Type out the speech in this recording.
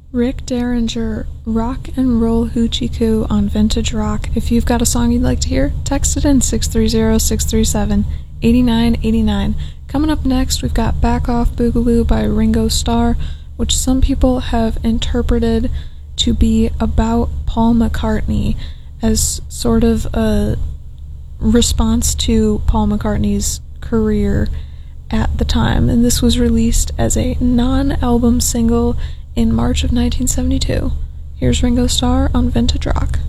Rick Derringer, Rock and Roll Hoochie Coo on Vintage Rock. If you've got a song you'd like to hear, text it in 630-637-8989. Coming up next, we've got Back Off Boogaloo by Ringo Starr, which some people have interpreted to be about Paul McCartney as sort of a response to Paul McCartney's career at the time. And this was released as a non-album single in March of 1972. Here's Ringo Starr on Vintage Rock.